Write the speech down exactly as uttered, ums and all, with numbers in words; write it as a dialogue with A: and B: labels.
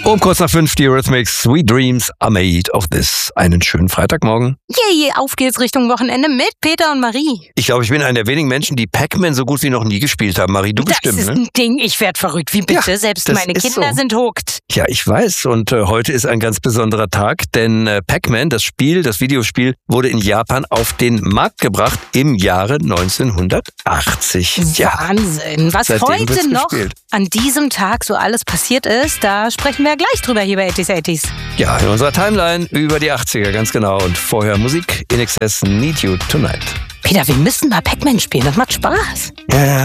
A: Um kurz nach fünf die Eurythmics, Sweet Dreams are made of this. Einen schönen Freitagmorgen.
B: Yay, auf geht's Richtung Wochenende mit Peter und Marie.
A: Ich glaube, ich bin einer der wenigen Menschen, die Pac-Man so gut wie noch nie gespielt haben. Marie, du
B: das
A: bestimmt,
B: ist
A: ne?
B: ein Ding, ich werd verrückt. Wie bitte?
A: Ja,
B: Selbst
A: das
B: meine
A: ist
B: Kinder
A: so.
B: sind hooked.
A: Ja, ich weiß. Und äh, heute ist ein ganz besonderer Tag, denn äh, Pac-Man, das Spiel, das Videospiel, wurde in Japan auf den Markt gebracht im Jahre neunzehnhundertachtzig. Ja,
B: Wahnsinn. Was
A: seitdem
B: heute
A: wird's
B: noch
A: gespielt.
B: an diesem Tag so alles passiert ist, da sprechen wir ja gleich drüber hier bei eighties eighties.
A: ja, in unserer Timeline über die achtziger, ganz genau. Und vorher Musik, In Excess, Need You Tonight.
B: Peter, wir müssen mal Pac-Man spielen, das macht Spaß.
A: Ja,